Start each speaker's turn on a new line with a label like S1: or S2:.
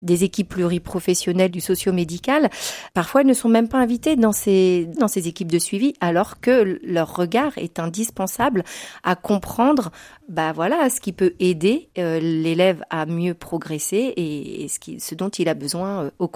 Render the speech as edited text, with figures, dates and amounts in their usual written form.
S1: des équipes pluriprofessionnelles du socio-médical, parfois elles ne sont même pas invitées dans ces équipes de suivi, alors que leur regard est indispensable à comprendre ce qui peut aider l'élève à mieux progresser et ce dont il a besoin au